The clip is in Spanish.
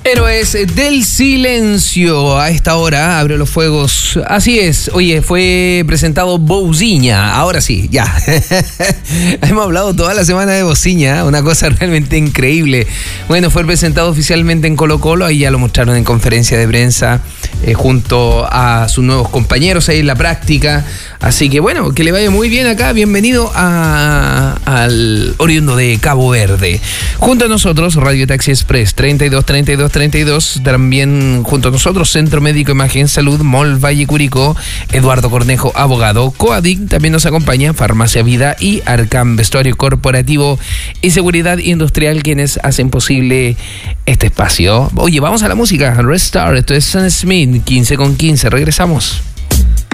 Héroes del Silencio. A esta hora abre los fuegos. Así es. Oye, fue presentado Bousiña. Ahora sí, ya. Hemos hablado toda la semana de Bousiña. Una cosa realmente increíble. Bueno, fue presentado oficialmente en Colo-Colo. Ahí ya lo mostraron en conferencia de prensa junto a sus nuevos compañeros ahí en la práctica. Así que bueno, que le vaya muy bien acá. Bienvenido al oriundo de Cabo Verde. Junto a nosotros, Radio Taxi Express 32. También junto a nosotros, Centro Médico Imagen Salud, Mall Valle Curicó, Eduardo Cornejo, abogado, Coadic también nos acompaña, Farmacia Vida y Arcam Vestuario Corporativo y Seguridad Industrial, quienes hacen posible este espacio. Oye, vamos a la música. Restart, esto es Sam Smith, 15 con 15. Regresamos.